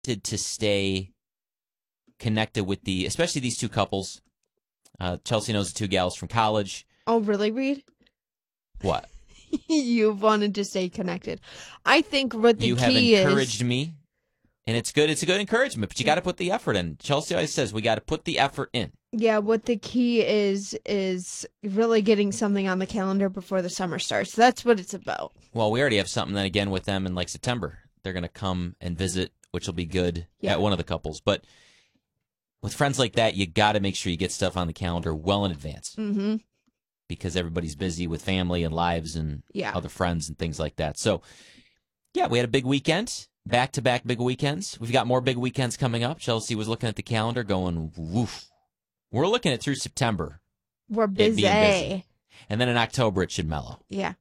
to stay connected with especially these two couples. Chelsea knows the two gals from college. Oh, really, Reed? What? You wanted to stay connected. I think what the you key have encouraged me, and it's good. It's a good encouragement, but you got to put the effort in. Chelsea always says we got to put the effort in. Yeah, what the key is really getting something on the calendar before the summer starts. That's what it's about. Well, we already have something then again with them in like September. They're going to come and visit, which will be good at one of the couples. But with friends like that, you got to make sure you get stuff on the calendar well in advance. Mm-hmm. Because everybody's busy with family and lives and other friends and things like that. So, yeah, we had a big weekend, back-to-back big weekends. We've got more big weekends coming up. Chelsea was looking at the calendar going, woof. We're looking at through September. We're busy. And then in October, it should mellow. Yeah.